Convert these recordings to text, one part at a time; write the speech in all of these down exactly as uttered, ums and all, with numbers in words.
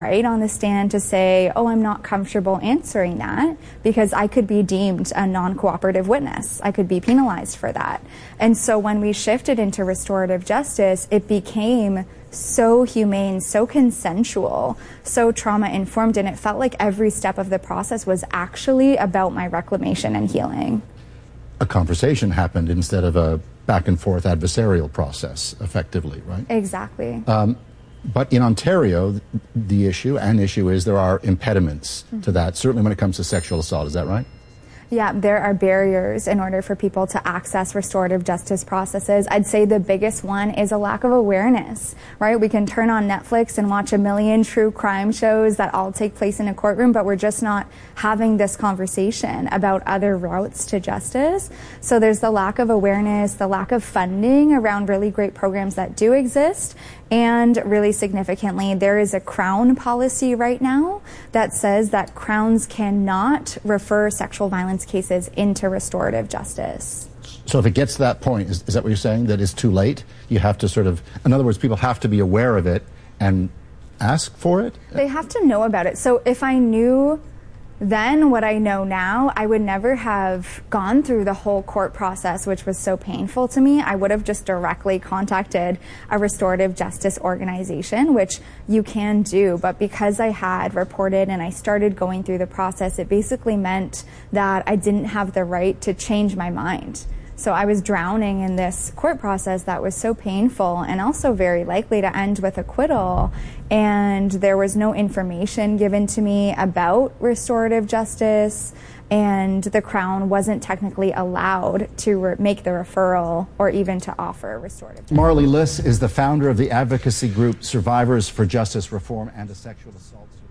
right on the stand to say, oh, I'm not comfortable answering that because I could be deemed a non-cooperative witness. I could be penalized for that. And so when we shifted into restorative justice, it became so humane, so consensual, so trauma-informed, and it felt like every step of the process was actually about my reclamation and healing. A conversation happened instead of a back-and-forth adversarial process, effectively, right? Exactly. Um, But in Ontario, the issue, an issue is there are impediments mm-hmm. to that, certainly when it comes to sexual assault. Is that right? Yeah, there are barriers in order for people to access restorative justice processes. I'd say the biggest one is a lack of awareness, right? We can turn on Netflix and watch a million true crime shows that all take place in a courtroom, but we're just not having this conversation about other routes to justice. So there's the lack of awareness, the lack of funding around really great programs that do exist. And really significantly, there is a Crown policy right now that says that Crowns cannot refer sexual violence cases into restorative justice. So if it gets to that point, is, is that what you're saying, that it's too late? You have to sort of, in other words, people have to be aware of it and ask for it? They have to know about it. So if I knew then what I know now, I would never have gone through the whole court process, which was so painful to me. I would have just directly contacted a restorative justice organization, which you can do. But because I had reported and I started going through the process, it basically meant that I didn't have the right to change my mind. So I was drowning in this court process that was so painful and also very likely to end with acquittal. And there was no information given to me about restorative justice, and the Crown wasn't technically allowed to re- make the referral or even to offer restorative justice. Marley Liss is the founder of the advocacy group Survivors for Justice Reform and a Sexual Assault Survivor.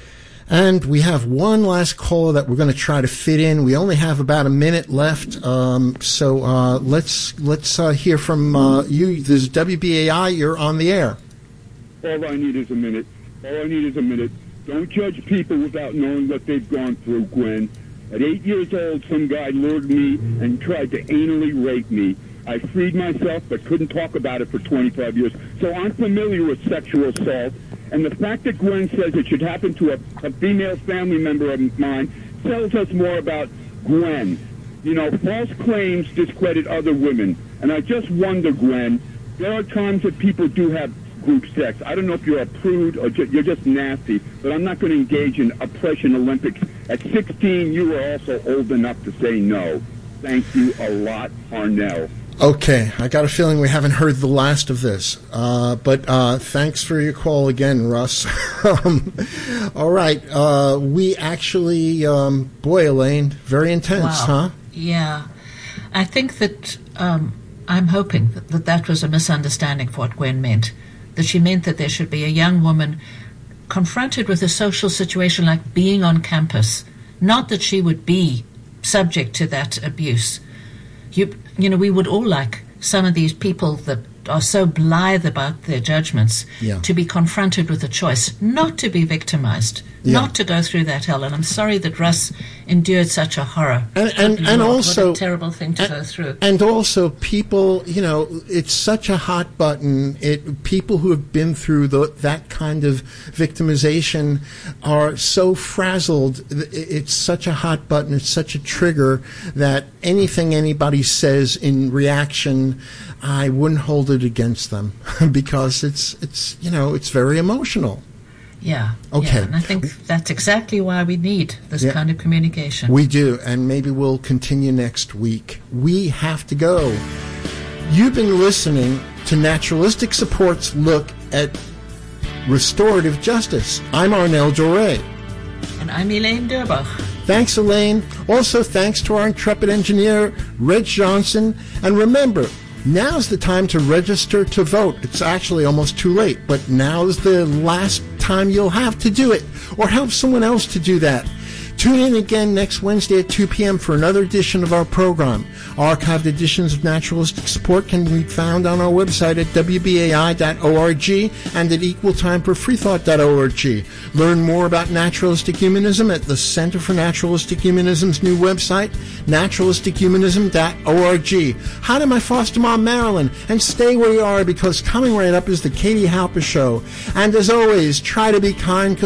And we have one last caller that we're going to try to fit in. We only have about a minute left, um, so uh, let's let's uh, hear from uh, you. This is W B A I. You're on the air. All I need is a minute. All I need is a minute. Don't judge people without knowing what they've gone through, Gwen. At eight years old, some guy lured me and tried to anally rape me. I freed myself but couldn't talk about it for twenty-five years. So I'm familiar with sexual assault. And the fact that Gwen says it should happen to a, a female family member of mine tells us more about Gwen. You know, false claims discredit other women. And I just wonder, Gwen, there are times that people do have group sex. I don't know if you're a prude or ju- you're just nasty, but I'm not going to engage in oppression Olympics. At sixteen, you were also old enough to say no. Thank you a lot, Arnell. Okay, I got a feeling we haven't heard the last of this, uh, but uh, thanks for your call again, Russ. um, all right, uh, we actually, um, boy, Elaine, very intense, wow. huh? Yeah, I think that um, I'm hoping that, that that was a misunderstanding for what Gwen meant, that she meant that there should be a young woman confronted with a social situation like being on campus, not that she would be subject to that abuse. You, you know, we would all like some of these people that are so blithe about their judgments yeah. to be confronted with a choice not to be victimized, yeah. not to go through that hell. And I'm sorry that Russ endured such a horror. And, and, and Lord, also, what a terrible thing to and, go through. And also, people, you know, it's such a hot button. It people who have been through the, that kind of victimization are so frazzled. It's such a hot button. It's such a trigger that anything anybody says in reaction, I wouldn't hold it against them because it's it's you know it's very emotional. Yeah. Okay. Yeah, and I think that's exactly why we need this yeah. kind of communication. We do, and maybe we'll continue next week. We have to go. You've been listening to Naturalistic Support's look at restorative justice. I'm Arnell Doré. And I'm Elaine Durbach. Thanks, Elaine. Also, thanks to our intrepid engineer, Reg Johnson. And remember, now's the time to register to vote. It's actually almost too late, but now's the last time you'll have to do it, or help someone else to do that. Tune in again next Wednesday at two p.m. for another edition of our program. Archived editions of Naturalistic Support can be found on our website at w b a i dot org and at equal time for free thought dot org. Learn more about naturalistic humanism at the Center for Naturalistic Humanism's new website, naturalistic humanism dot org. Hi to my foster mom, Marilyn, and stay where you are because coming right up is the Katie Halper Show. And as always, try to be kind.